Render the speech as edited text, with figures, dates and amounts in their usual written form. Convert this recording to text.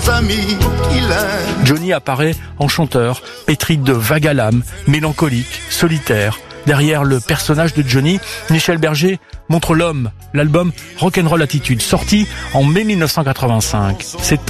famille qu'il aime. Johnny apparaît en chanteur, pétri de vague à l'âme, mélancolique, solitaire. Derrière le personnage de Johnny, Michel Berger montre l'homme. L'album Rock'n'Roll Attitude, sorti en mai 1985. C'est